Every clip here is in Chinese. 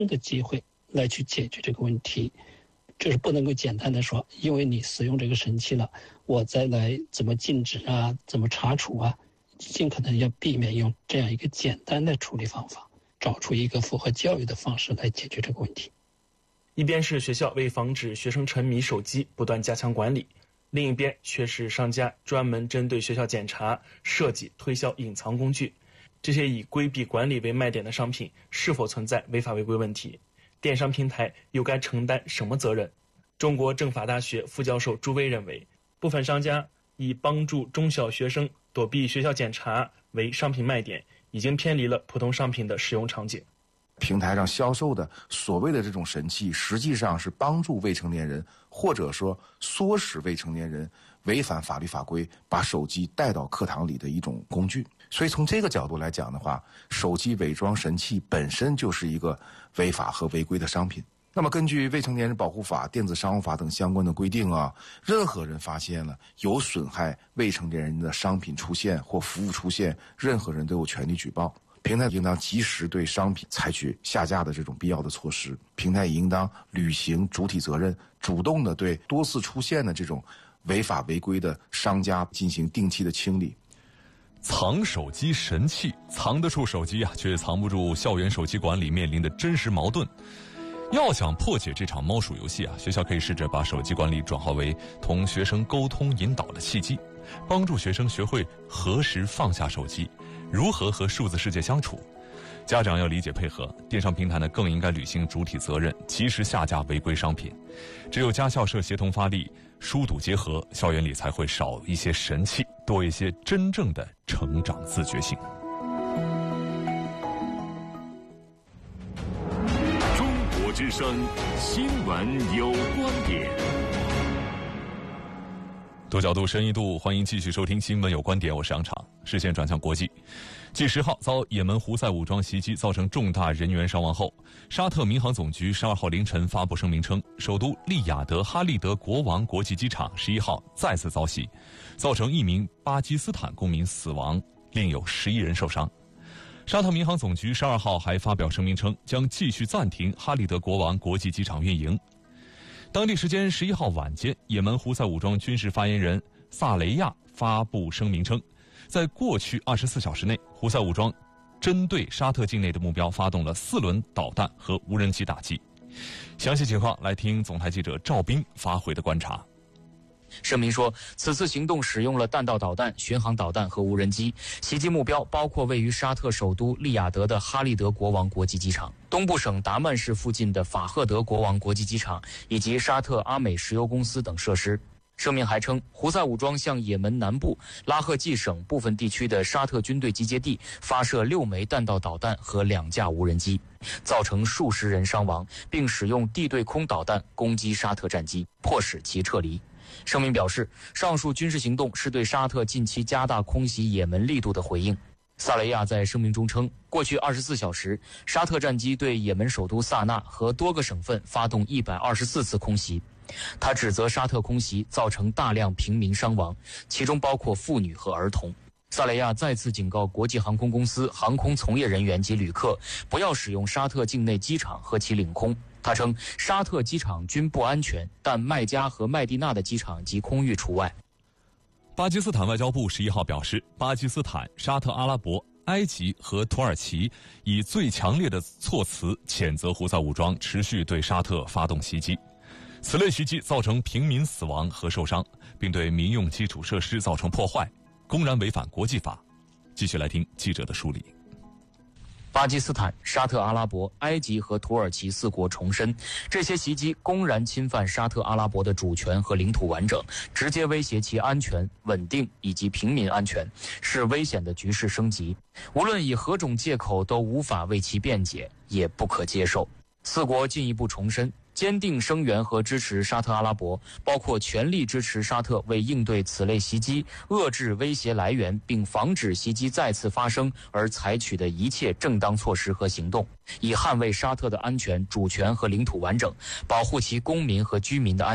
的机会来去解决这个问题。就是不能够简单的说，因为你使用这个神器了，我再来怎么禁止啊，怎么查处啊，尽可能要避免用这样一个简单的处理方法，找出一个符合教育的方式来解决这个问题。 一边是学校为防止学生沉迷手机不断加强管理，另一边却是商家专门针对学校检查设计推销隐藏工具。这些以规避管理为卖点的商品是否存在违法违规问题？电商平台又该承担什么责任？中国政法大学副教授朱威认为，部分商家以帮助中小学生躲避学校检查为商品卖点，已经偏离了普通商品的使用场景。 平台上销售的所谓的这种神器，实际上是帮助未成年人，或者说唆使未成年人违反法律法规，把手机带到课堂里的一种工具。所以从这个角度来讲的话，手机伪装神器本身就是一个违法和违规的商品。那么根据《未成年人保护法》、电子商务法等相关的规定啊，任何人发现了有损害未成年人的商品出现或服务出现，任何人都有权利举报。平台应当及时对商品采取下架的这种必要的措施。平台也应当履行主体责任，主动的对多次出现的这种违法违规的商家进行定期的清理。 藏手机神器，藏得住手机啊，却藏不住校园手机管理面临的真实矛盾。要想破解这场猫鼠游戏啊，学校可以试着把手机管理转化为同学生沟通引导的契机，帮助学生学会何时放下手机，如何和数字世界相处。家长要理解配合，电商平台呢更应该履行主体责任，及时下架违规商品。只有家校社协同发力，疏堵结合，校园里才会少一些神器，多一些真正的成长自觉性。 中国之声新闻有观点， 多角度深一度，欢迎继续收听新闻有观点，我是杨昶。视线转向国际，继10号遭也门胡塞武装袭击造成重大人员伤亡后，沙特民航总局12号凌晨发布声明称，首都利雅得哈利德国王国际机场11号再次遭袭，造成1名巴基斯坦公民死亡，另有11人受伤。沙特民航总局12号还发表声明称，将继续暂停哈利德国王国际机场运营。当地时间11号晚间，也门胡塞武装军事发言人萨雷亚发布声明称，在过去24小时内，胡塞武装针对沙特境内的目标发动了4轮导弹和无人机打击。详细情况来听总台记者赵斌发回的观察。 声明说，此次行动使用了弹道导弹、巡航导弹和无人机，袭击目标包括位于沙特首都利雅得的哈利德国王国际机场、东部省达曼市附近的法赫德国王国际机场以及沙特阿美石油公司等设施。声明还称，胡塞武装向也门南部拉赫季省部分地区的沙特军队集结地发射6枚弹道导弹和2架无人机，造成数十人伤亡，并使用地对空导弹攻击沙特战机，迫使其撤离。声明表示，上述军事行动是对沙特近期加大空袭也门力度的回应。萨雷亚在声明中称，过去24小时，沙特战机对也门首都萨那和多个省份发动124次空袭。他指责沙特空袭造成大量平民伤亡，其中包括妇女和儿童。萨雷亚再次警告国际航空公司、航空从业人员及旅客，不要使用沙特境内机场和其领空。他称，沙特机场均不安全，但麦加和麦地那的机场及空域除外。 巴基斯坦外交部11号表示，巴基斯坦、沙特阿拉伯、埃及和土耳其以最强烈的措辞谴责胡塞武装持续对沙特发动袭击。此类袭击造成平民死亡和受伤，并对民用基础设施造成破坏，公然违反国际法。继续来听记者的梳理。 巴基斯坦、沙特阿拉伯、埃及和土耳其4国重申，这些袭击公然侵犯沙特阿拉伯的主权和领土完整，直接威胁其安全、稳定以及平民安全，使危险的局势升级。无论以何种借口，都无法为其辩解，也不可接受。4国进一步重申，坚定声援和支持沙特阿拉伯，包括全力支持沙特为应对此类袭击、遏制威胁来源并防止袭击再次发生而采取的一切正当措施和行动，以捍卫沙特的安全、主权和领土完整，保护其公民和居民的安全。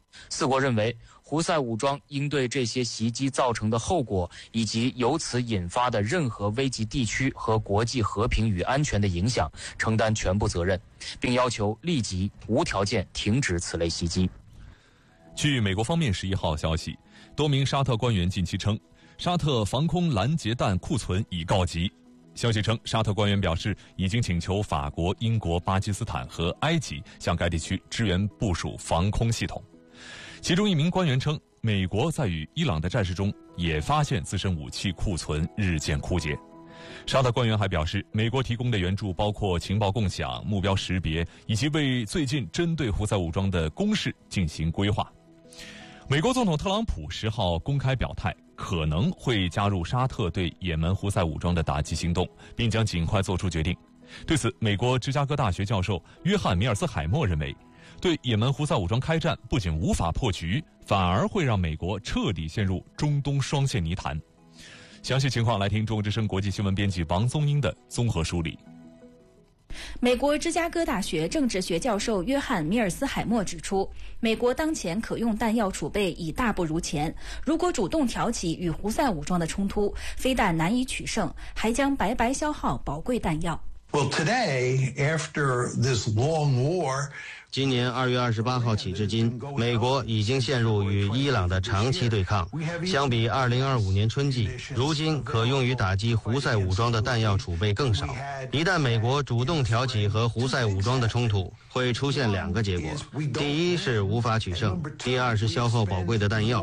四国认为，胡塞武装应对这些袭击造成的后果以及由此引发的任何危及地区和国际和平与安全的影响承担全部责任，并要求立即无条件停止此类袭击。 据美国方面11号消息，多名沙特官员近期称，沙特防空拦截弹库存已告急。消息称，沙特官员表示已经请求法国、英国、巴基斯坦和埃及向该地区支援部署防空系统。其中一名官员称，美国在与伊朗的战事中也发现自身武器库存日渐枯竭。沙特官员还表示，美国提供的援助包括情报共享、目标识别，以及为最近针对胡塞武装的攻势进行规划。美国总统特朗普10号公开表态，可能会加入沙特对也门胡塞武装的打击行动，并将尽快做出决定。对此，美国芝加哥大学教授约翰·米尔斯海默认为，对也门胡塞武装开战不仅无法破局，反而会让美国彻底陷入中东双线泥潭。详细情况来听中国之声国际新闻编辑王宗英的综合梳理。 美国芝加哥大学政治学教授约翰·米尔斯海默指出，美国当前可用弹药储备已大不如前，如果主动挑起与胡塞武装的冲突，非但难以取胜，还将白白消耗宝贵弹药。 Well, today, after this long war, 今年2月28号起至今，美国已经陷入与伊朗的长期对抗。相比2025年春季，如今可用于打击胡塞武装的弹药储备更少。一旦美国主动挑起和胡塞武装的冲突，会出现2个结果：第一是无法取胜，第二是消耗宝贵的弹药。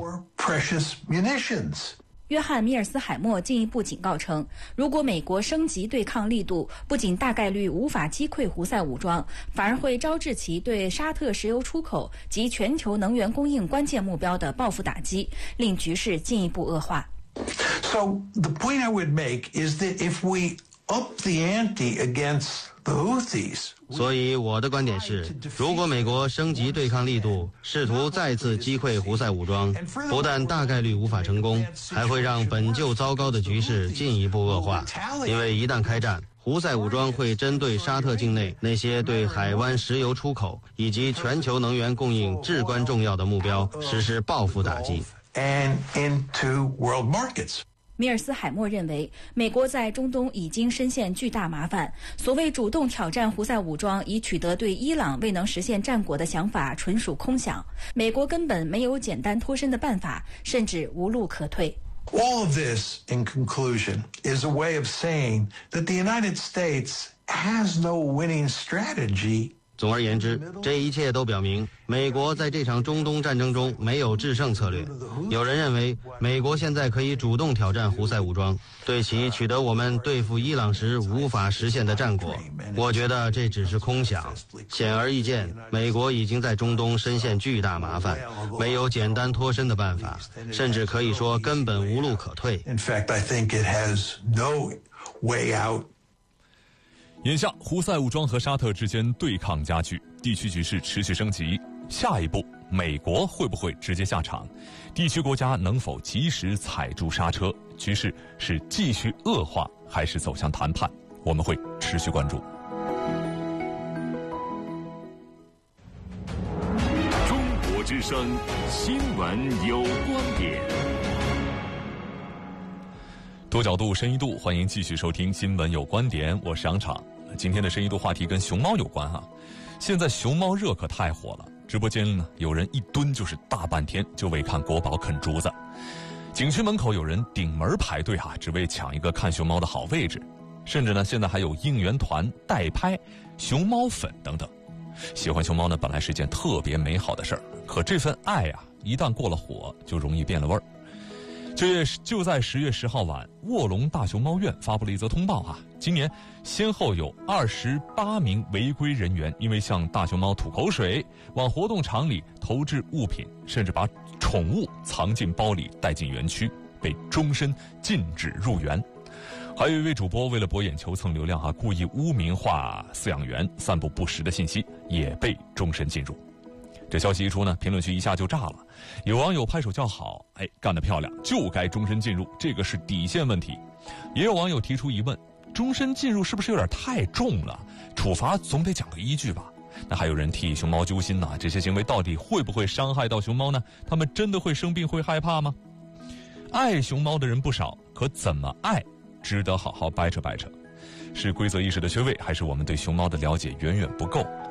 约翰·米尔斯海默进一步警告称，如果美国升级对抗力度，不仅大概率无法击溃胡塞武装，反而会招致其对沙特石油出口及全球能源供应关键目标的报复打击，令局势进一步恶化。 So the point I would make is that if we up the ante against the Houthis, 所以我的观点是，如果美国升级对抗力度，试图再次击溃胡塞武装，不但大概率无法成功，还会让本就糟糕的局势进一步恶化。因为一旦开战，胡塞武装会针对沙特境内那些对海湾石油出口以及全球能源供应至关重要的目标实施报复打击。 and into world markets. 米尔斯海默认为，美国在中东已经深陷巨大麻烦。所谓主动挑战胡塞武装以取得对伊朗未能实现战果的想法，纯属空想。美国根本没有简单脱身的办法，甚至无路可退。 All of this, in conclusion, is a way of saying that the United States has no winning strategy. 总而言之，这一切都表明，美国在这场中东战争中没有制胜策略。有人认为，美国现在可以主动挑战胡塞武装，对其取得我们对付伊朗时无法实现的战果。我觉得这只是空想。显而易见，美国已经在中东深陷巨大麻烦，没有简单脱身的办法，甚至可以说根本无路可退。 In fact, I think it has no way out. 眼下，胡塞武装和沙特之间对抗加剧，地区局势持续升级。下一步，美国会不会直接下场？地区国家能否及时踩住刹车？局势是继续恶化，还是走向谈判？我们会持续关注。 中国之声新闻有观点。 多角度、深一度，欢迎继续收听《新闻有观点》，我是杨场。今天的深一度话题跟熊猫有关啊！现在熊猫热可太火了，直播间呢有人一蹲就是大半天，就为看国宝啃竹子。景区门口有人顶门排队啊，只为抢一个看熊猫的好位置。甚至呢，现在还有应援团代拍熊猫粉等等。喜欢熊猫呢，本来是件特别美好的事儿，可这份爱啊，一旦过了火，就容易变了味儿。就在10月10号晚，卧龙大熊猫院发布了一则通报啊，今年先后有28名违规人员因为向大熊猫吐口水、往活动场里投掷物品，甚至把宠物藏进包里带进园区，被终身禁止入园。还有一位主播为了博眼球蹭流量故意污名化饲养员，散布不实的信息，也被终身禁入。这消息一出呢，评论区一下就炸了，有网友拍手叫好，干得漂亮，就该终身禁入，这个是底线问题。也有网友提出疑问，终身禁入是不是有点太重了？处罚总得讲个依据吧？ 那还有人替熊猫揪心呐，这些行为到底会不会伤害到熊猫呢？它们真的会生病会害怕吗？爱熊猫的人不少，可怎么爱值得好好掰扯掰扯。是规则意识的缺位，还是我们对熊猫的了解远远不够？